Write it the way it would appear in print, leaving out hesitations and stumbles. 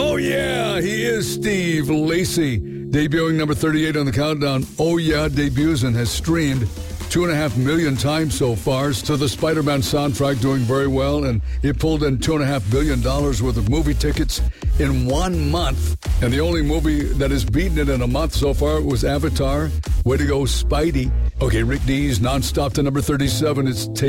Oh, yeah, he is Steve Lacy. Debuting number 38 on the countdown. Oh, yeah, debuts and has streamed 2.5 million times so far. So the Spider-Man soundtrack doing very well, and it pulled in $2.5 billion worth of movie tickets in 1 month. And the only movie that has beaten it in a month so far was Avatar. Way to go, Spidey. Okay, Rick Dees, nonstop to number 37. It's